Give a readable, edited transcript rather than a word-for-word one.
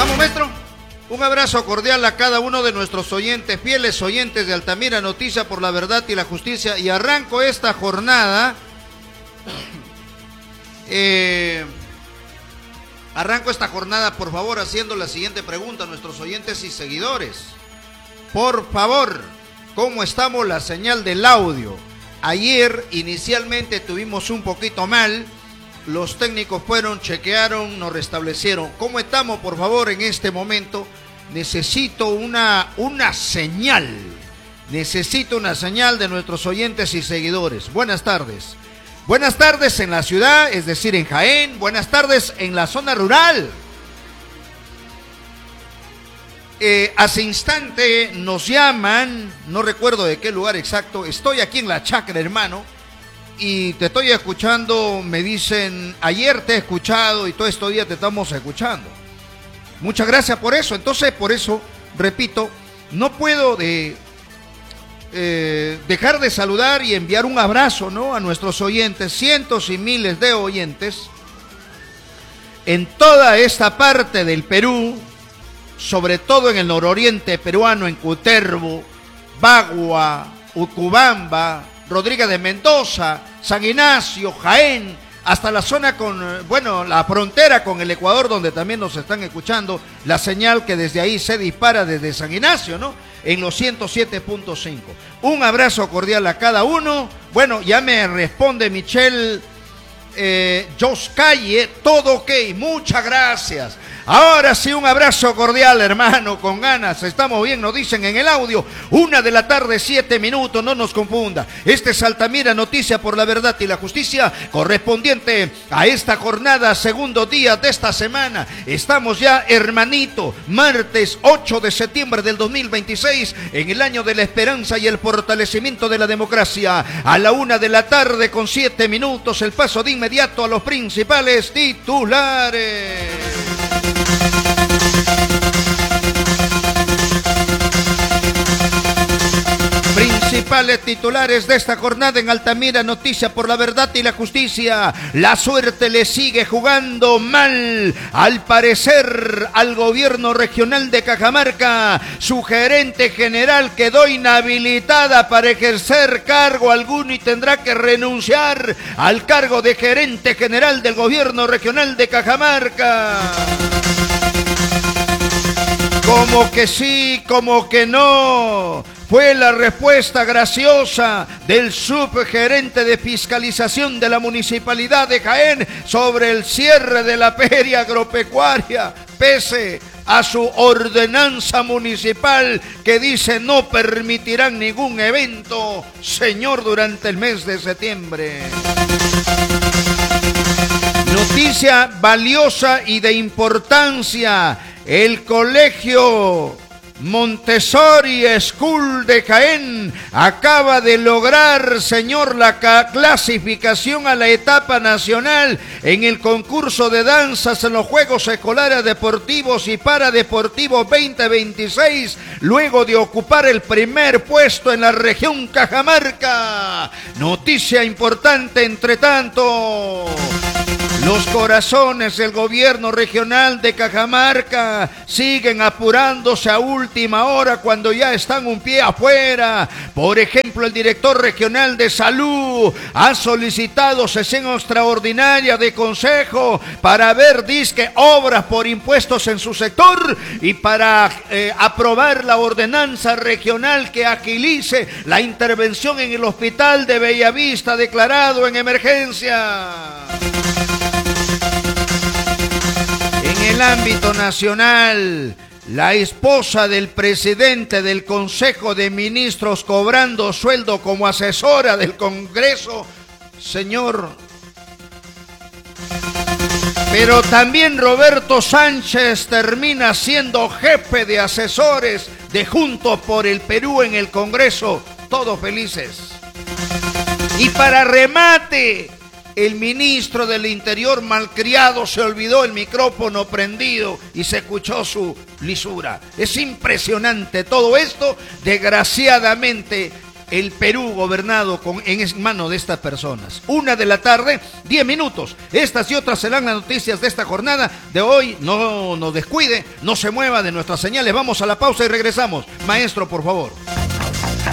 Vamos, maestro. Un abrazo cordial a cada uno de nuestros oyentes, fieles oyentes de Altamira Noticia por la Verdad y la Justicia. Y arranco esta jornada. Por favor, haciendo la siguiente pregunta a nuestros oyentes y seguidores. Por favor, ¿cómo estamos la señal del audio? Ayer inicialmente tuvimos un poquito mal. Los técnicos fueron, chequearon, nos restablecieron. ¿Cómo estamos, por favor, en este momento? Necesito una señal. Necesito una señal de nuestros oyentes y seguidores. Buenas tardes. Buenas tardes en la ciudad, es decir, en Jaén. Buenas tardes en la zona rural. Hace instante nos llaman, no recuerdo de qué lugar exacto. Estoy aquí en la chacra, hermano. Y te estoy escuchando, me dicen, ayer te he escuchado y todo estos días te estamos escuchando. Muchas gracias por eso. Entonces, por eso, repito, no puedo dejar de saludar y enviar un abrazo, ¿no?, a nuestros oyentes, cientos y miles de oyentes, en toda esta parte del Perú, sobre todo en el nororiente peruano, en Cutervo, Bagua, Ucubamba, Rodríguez de Mendoza, San Ignacio, Jaén, hasta la zona la frontera con el Ecuador, donde también nos están escuchando, la señal que desde ahí se dispara desde San Ignacio, ¿no?, en los 107.5. Un abrazo cordial a cada uno. Bueno, ya me responde Michelle Jos Calle, todo ok, muchas gracias. Ahora sí, un abrazo cordial, hermano, con ganas. Estamos bien, nos dicen en el audio. 1:07 PM, no nos confunda. Este es Altamira Noticia por la Verdad y la Justicia, correspondiente a esta jornada, segundo día de esta semana. Estamos ya, hermanito, martes 8 de septiembre del 2026, en el año de la esperanza y el fortalecimiento de la democracia. A la 1:07 PM, el paso de inmediato a los principales titulares. Principales titulares de esta jornada en Altamira Noticia por la Verdad y la Justicia. La suerte le sigue jugando mal, al parecer, al gobierno regional de Cajamarca. Su gerente general quedó inhabilitada para ejercer cargo alguno y tendrá que renunciar al cargo de gerente general del gobierno regional de Cajamarca. Como que sí, como que no. Fue la respuesta graciosa del subgerente de fiscalización de la Municipalidad de Jaén sobre el cierre de la feria agropecuaria, pese a su ordenanza municipal que dice no permitirán ningún evento, señor, durante el mes de septiembre. Noticia valiosa y de importancia. El colegio Montessori School de Jaén acaba de lograr, señor, la clasificación a la etapa nacional en el concurso de danzas en los Juegos Escolares Deportivos y Paradeportivos 2026, luego de ocupar el primer puesto en la región Cajamarca. Noticia importante, entre tanto. Los corazones del gobierno regional de Cajamarca siguen apurándose a última hora cuando ya están un pie afuera. Por ejemplo, el director regional de salud ha solicitado sesión extraordinaria de consejo para ver disque obras por impuestos en su sector y para aprobar la ordenanza regional que agilice la intervención en el hospital de Bellavista declarado en emergencia. En el ámbito nacional, la esposa del presidente del Consejo de Ministros cobrando sueldo como asesora del Congreso, señor. Pero también Roberto Sánchez termina siendo jefe de asesores de Juntos por el Perú en el Congreso, todos felices. Y para remate, el ministro del Interior malcriado se olvidó el micrófono prendido y se escuchó su lisura. Es impresionante todo esto. Desgraciadamente, el Perú gobernado en manos de estas personas. 1:00 p.m, 10 minutos. Estas y otras serán las noticias de esta jornada de hoy. No nos descuide, no se mueva de nuestras señales. Vamos a la pausa y regresamos. Maestro, por favor.